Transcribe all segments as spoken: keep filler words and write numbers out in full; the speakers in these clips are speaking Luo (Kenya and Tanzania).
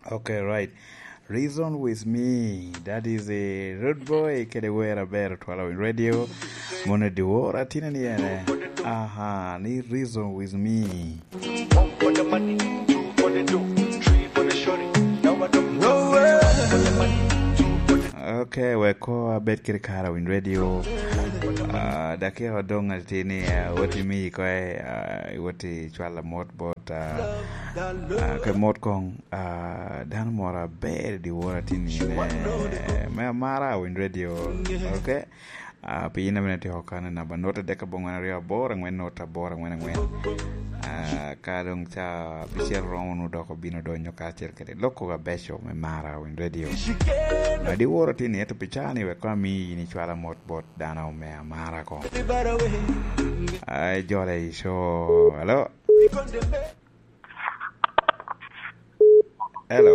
Okay, right. Reason with me. That is a road boy. Kedewera bear twala in radio. Mone diwora tina ni ene. Aha, ni reason with me. One for the money, two for the dough, three for the shorty. Now I don't know. Okay, we ko abet kirikara in radio. Uh, dake odonga tini uh, woti mi ko uh, woti chwala mot bot uh, uh, ke mot kong uh, dan mora ber di wora tini ne me mara in radio. Okay, uh, pina minute hokana na banota deka bongana ria bora ngwen nota bora ngwen ngwen uh, kadong cha bisier rongo doko bino donyo kacher kede loko ga besho me mara in radio. Na di wora tini eto pichani we kwa mi ni chwala mot bot dana o me mara ko. Ay jole so hello. Hello.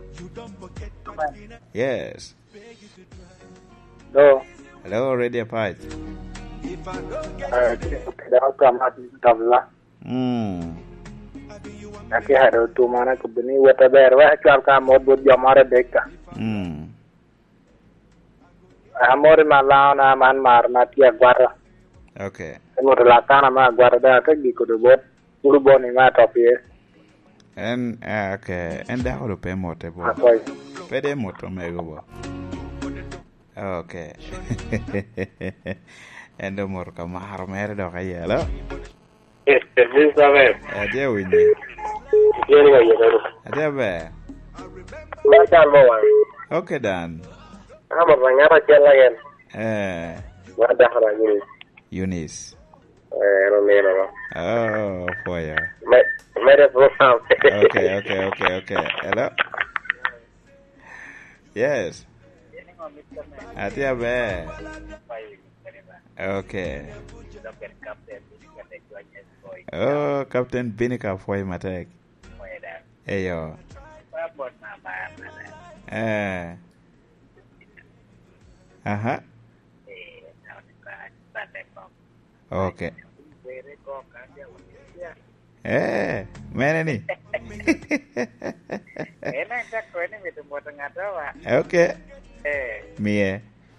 Yes. Hello. Hello, Radio Patch. Uh, dah kamat tabla. Hmm. Aki haro tu mana kubini wata berwa chal ka mod bud jamara dekka. Hmm. Amor malao na man mar na tia gwara. Okay. Amor latana ma gwara da ka gi kudu bot. Kudu boni ma topie. En uh, okay, en da ho pe mote bo. Akoy. Pede moto mego bo. Okay. En do mor ka mar mer do ka yelo. Este visa ver. Adia winni. Yeri ga yero. Adia be. Ma ta mo wa. Okay dan. Amor ngara chela yen. Eh. Wa da hara ni. Eunice. Eh, no me no. Oh, for ya. Me me de program. Okay, okay, okay, okay. Hello. Yes. Atia be. Okay. Oh, Captain Binika foi matek. Eyo. Eh. Aha. Okay. Eh, mana ni? Okay. Mie.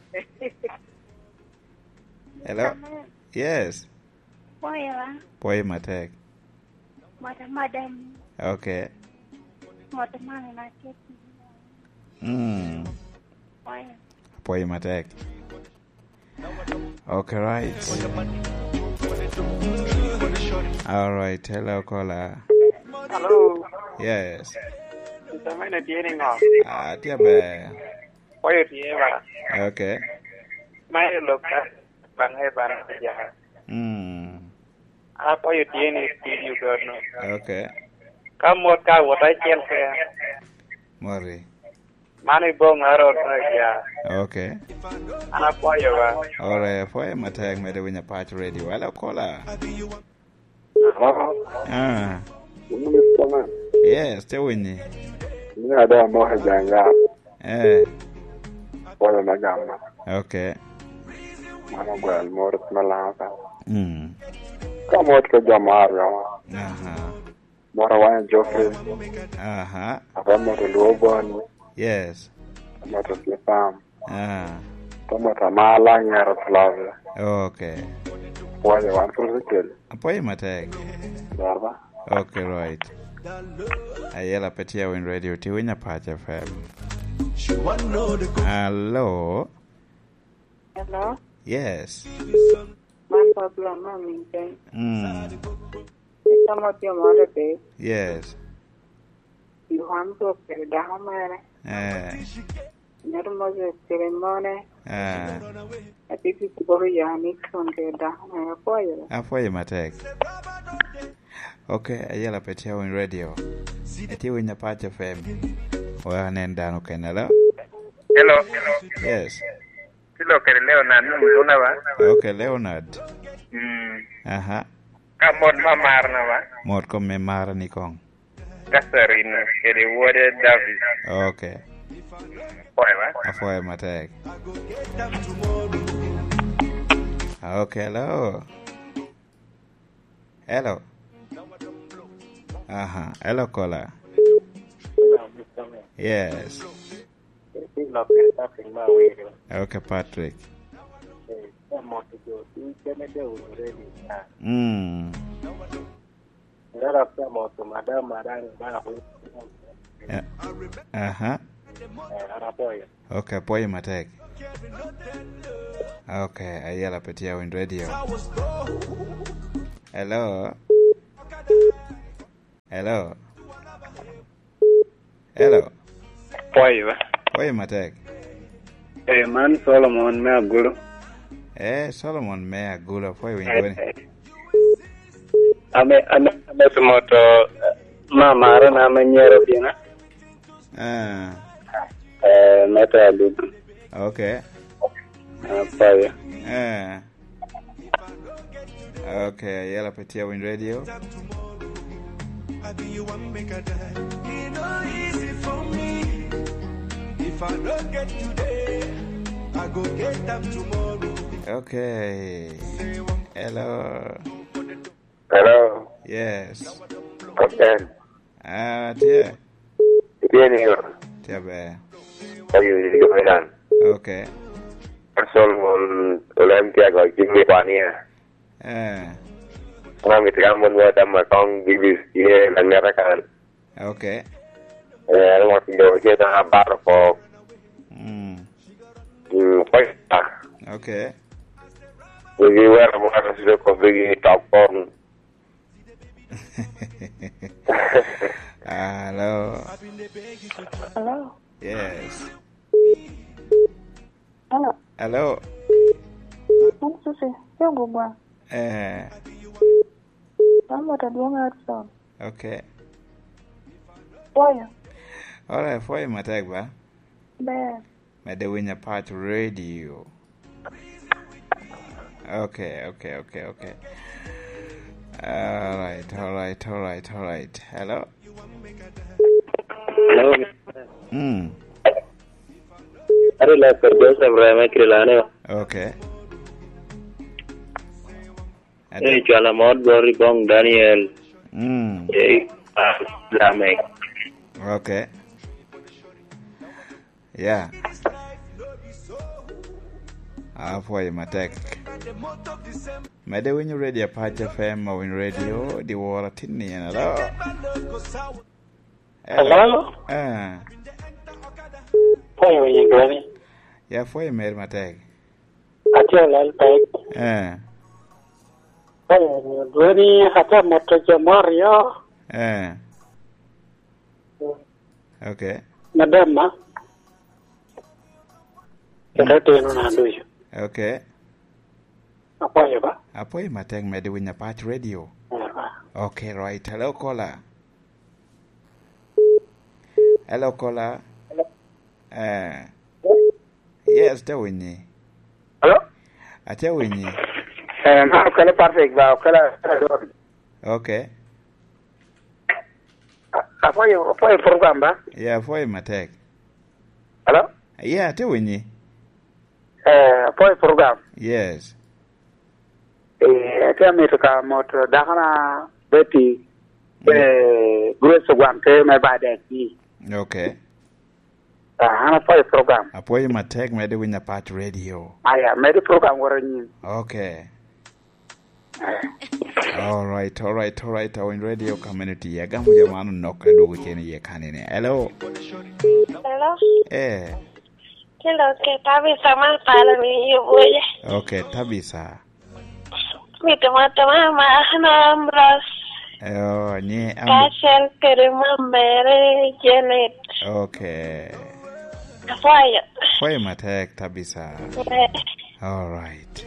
Hello. Yes. Poya. Poy matek. Mata madam. Okay. Mata mana na keti. Hmm. Poya. Poy matek. Okay, right. All right. Hello, caller. Hello. Yes. Kita mana dia ni ngah. Ah, dia be. Poya dia ba. Okay. Mai lokal bang hai bang saja. Hmm. Apa you dia ni studio dorno. Okay. Kamu ka wata chen ke. Mori. Mani bong aro ya. Okay. Ana poya ba. Ore, poy matek me de winya patch radio. Hello, caller. Ah. Ini sama. Yes, te winyi. Ini ada mau hajanga. Eh. Poya magama. Okay. Mana gua mort malaka. Hmm. Kamu ke jamar ya. Aha. Mora wa Joffrey. Aha. Apa mau lobon. Yes. Mau telepam. Ah. Kamu tamala ngara flava. Okay. Poya wan kulkel. Poy matek. Darba. Okay, right. Ayela petia win radio ti winya patch F M. Hello. Hello. Yes. Man problem ma minten. Hmm. Estamos tío mole pe. Yes. Y Juan so que da hombre. Eh. Nermo de ceremone. Ah. Ati ti boro ya ni kon ke da hombre poya. Afoye matek. Okay, ayela petia win radio. Ti winya patch F M. Wa nenda no kenala. Hello. Yes. Kilo ke Leonard nu na ba. Okay, Leonard. Hmm. Aha. Kamu mamar na ba. Mor ko me mara ni kong. Kasarin ke de wode David. Okay. Poya ba. Afoye matek. Okay, hello. Hello. Aha, hello caller. Yes. Think of it, nothing more way. Okay, Patrick. Some more to go. You can do already. Hmm. There are some more to Madame Madame. Yeah. Uh-huh. Okay, Poy Matek. Okay, ayala petia Wind Radio. Hello. Hello. Hello. Poy. Poy Matek. Eh, man, Solomon me agulu. Eh, Solomon me agulu. Poy Wind Radio. Ame ame ame sumoto mama arana manyero bina. Ah. Eh, meta aludu. Okay. Ah, Poy. Eh. Okay, ayala petia Wind Radio. I be you one make a die. It no easy for me. If I don't get today, I go get them tomorrow. Okay. Hello. Hello. Yes. Okay. Ah, tia. Bien yo. Tia be. Ayo yo medan. Okay. Solomon ulam kia go kimi pania. Eh. Kami tiga menua sama kong bibis ye langgar kan. Okay. Eh, rumah tinggal kita habar kok. Hmm. Hmm, Poy. Okay. Jadi where mo harus sudah kau bagi top form. Hello. Hello. Yes. Hello. Hello. Ano susi? Yung gumwa. Eh. Tama ta duwa nga son. Okay. Poy. Alright, for you, Matek, ba? Be. Made win your part radio. Okay, okay, okay, okay. Alright, alright, alright, alright. Hello? Hello. Hmm. Are la kerja sama Kirlane. Okay. Eh, chala mod bori bong Daniel. Hmm. Eh, ah, Lamek. Okay. Yeah. Ah, for you, Matek. Made when you ready a patch F M or in radio, the water tinny and hello. Hello. Ah. Poy when you Yeah, for you, made Matek. Acha lal pek. Ah. Oh, dwani hata moto jamario. Ah. Okay. Madama. Kita tenu nanduyo. Okay. Apa ya, Pak? Apa yang Matek made when your patch radio? Okay, right. Hello, caller. Hello, caller. Hello. Ah. Yes, the winnie. Hello? I tell winnie. Eh, nah, kalau perfect, bah, kalau Okay. apa ya, apa ya program, bah? Yeah, for you, Matek. Hello? Yeah, tell winnie. Eh, apa ya program? Yes. Eh, kami tu kan motor dah kana beti. Eh, guru sebuah ke mai badai ni. Okay. Ah, apa ya program? Apa yang Matek made when your patch radio? Ayah, mai program orang ni. Okay. All right, all right, all right. Our radio community. Ya gamu jamanu nok edo kucheni ye kanine. Hello. Hello. Eh. Hello, ke tabi sama pala mi yubuye. Okay, Tabisa. Mi tama-tama mahanamras. Oh, ni am. Kasel kerima mere Janet. Okay. Apoyo. Foy Matek Tabisa. Eh. All right.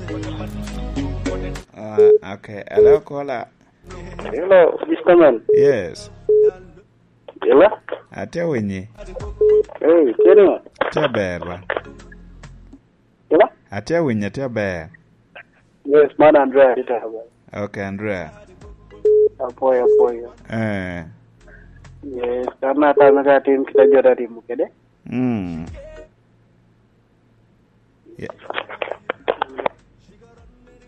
Uh, okay. Hello, caller. Hello, Mister Man. Yes. Hello? Ate winyi. Eh, kena. Ate berba. Hello? Ate winyi ate ber. Yes, man, Andrea. Kita apa? Okay, Andrea. Apoyo, apoyo. Eh. Yes, karena tanah tim kita juara di muka deh. Hmm. Yeah.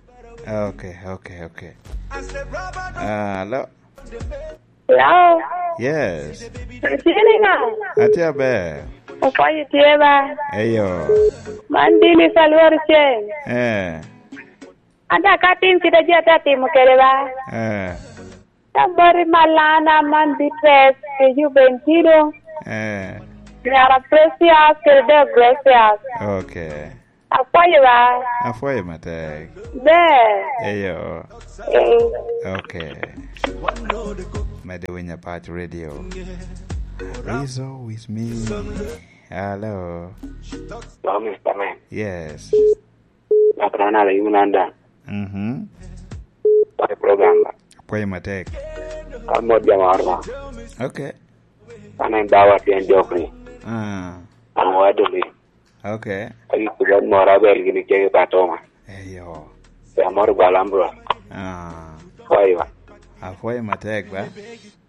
Okay, okay, okay. Uh, hello. Ya. Yes. Tiene nga. Atia be. Okoye tieba. Eyo. Mandili salwar chen. Eh. Ada katim kita jata tim kereba. Eh. Tambari malana man bitres ke jubentiro. Eh. Nyara precious ke de precious. Okay. Akoye ba. Afoye matek. Be. Eyo. Eh. Okay. Medewinya Patch Radio. Rizzo with me. Hello. Hello, Mister Man. Yes. Naprana la yunanda. Mhm. Pai program. Afoye matek. Kamo jamarma. Okay. Ana dawa tian jokri. Ah. Ana waduli. Okay. Agi kuban mora bel gini kege patoma. Eyo. Ya mor balambro. Ah. Waiwa. Afoye matek ba?